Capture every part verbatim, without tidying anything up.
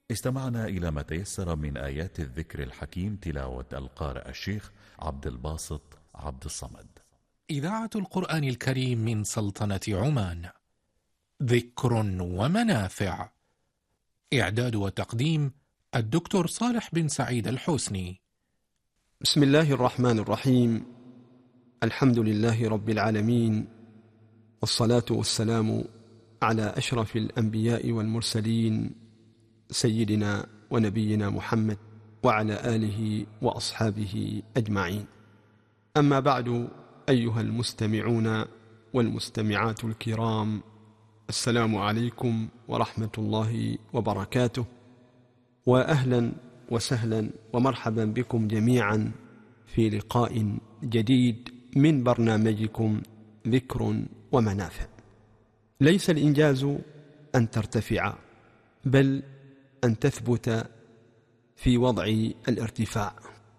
استمعنا إلى ما تيسر من آيات الذكر الحكيم، تلاوة القارئ الشيخ عبد الباسط عبد الصمد. إذاعة القرآن الكريم من سلطنة عمان. ذكر ومنافع. إعداد وتقديم الدكتور صالح بن سعيد الحسني. بسم الله الرحمن الرحيم. الحمد لله رب العالمين، والصلاة والسلام على أشرف الأنبياء والمرسلين سيدنا ونبينا محمد وعلى آله وأصحابه أجمعين. أما بعد، أيها المستمعون والمستمعات الكرام، السلام عليكم ورحمة الله وبركاته، وأهلا وسهلا ومرحبا بكم جميعا في لقاء جديد من برنامجكم ذكر ومنافع. ليس الإنجاز أن ترتفع، بل أن تثبت في وضع الارتفاع،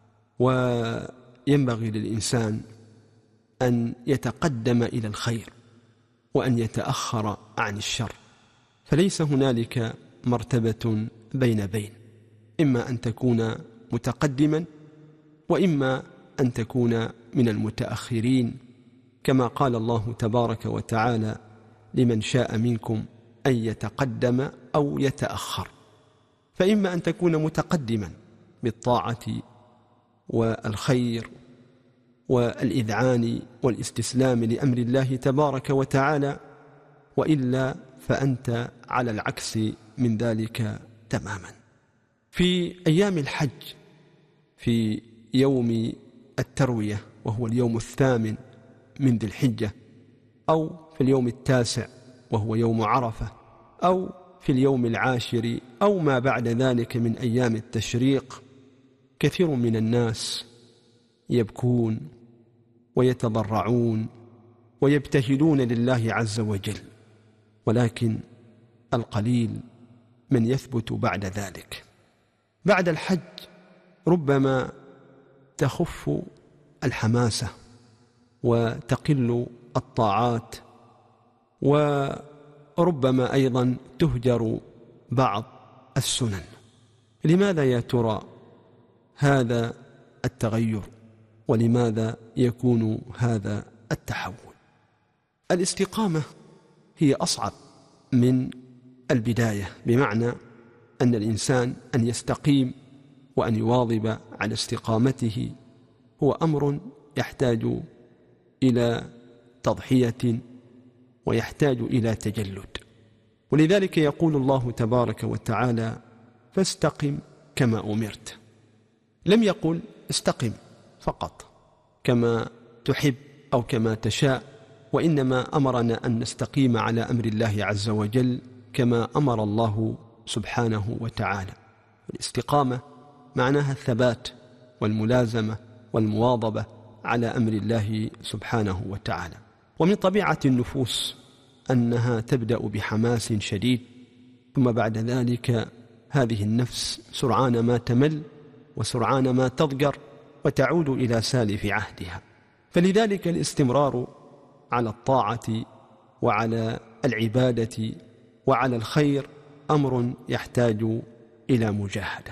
وينبغي للإنسان أن يتقدم إلى الخير وأن يتأخر عن الشر، فليس هنالك مرتبة بين بين، إما أن تكون متقدما وإما أن تكون من المتأخرين، كما قال الله تبارك وتعالى: لمن شاء منكم أن يتقدم أو يتأخر. فإما أن تكون متقدما بالطاعة والخير والإذعان والاستسلام لأمر الله تبارك وتعالى، وإلا فأنت على العكس من ذلك تماما. في أيام الحج، في يوم التروية وهو اليوم الثامن من ذي الحجة، أو في اليوم التاسع وهو يوم عرفة، أو في اليوم العاشر أو ما بعد ذلك من أيام التشريق، كثير من الناس يبكون ويتضرعون ويبتهلون لله عز وجل، ولكن القليل من يثبت بعد ذلك. بعد الحج ربما تخف الحماسة وتقل الطاعات، وربما أيضا تهجر بعض السنن. لماذا يا ترى هذا التغير؟ ولماذا يكون هذا التحول؟ الاستقامة هي أصعب من البداية، بمعنى أن الإنسان أن يستقيم وأن يواظب على استقامته هو أمر يحتاج إلى تضحية ويحتاج إلى تجلد. ولذلك يقول الله تبارك وتعالى: فاستقم كما أمرت. لم يقل استقم فقط كما تحب أو كما تشاء، وإنما أمرنا أن نستقيم على أمر الله عز وجل كما أمر الله سبحانه وتعالى. الاستقامة معناها الثبات والملازمة والمواظبة على أمر الله سبحانه وتعالى. ومن طبيعة النفوس أنها تبدأ بحماس شديد، ثم بعد ذلك هذه النفس سرعان ما تمل وسرعان ما تضجر وتعود إلى سالف عهدها. فلذلك الاستمرار على الطاعة وعلى العبادة وعلى الخير أمر يحتاج إلى مجاهدة.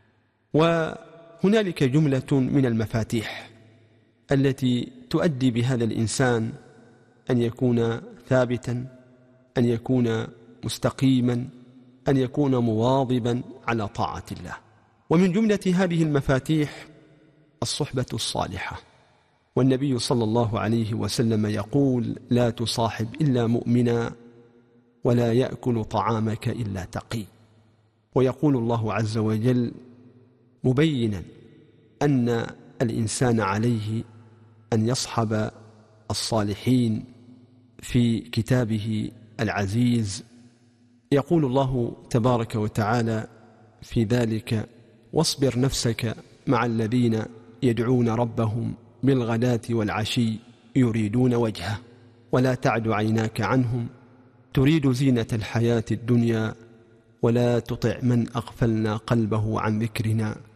وهنالك جملة من المفاتيح التي تؤدي بهذا الإنسان أن يكون ثابتا، أن يكون مستقيما، أن يكون مواظبا على طاعة الله. ومن جملة هذه المفاتيح الصحبة الصالحة. والنبي صلى الله عليه وسلم يقول: لا تصاحب إلا مؤمنا، ولا يأكل طعامك إلا تقي. ويقول الله عز وجل مبينا أن الإنسان عليه أن يصحب الصالحين في كتابه العزيز. يقول الله تبارك وتعالى في ذلك: واصبر نفسك مع الذين يدعون ربهم بالغداة والعشي يريدون وجهه، ولا تعد عيناك عنهم تريد زينة الحياة الدنيا، ولا تطع من أغفلنا قلبه عن ذكرنا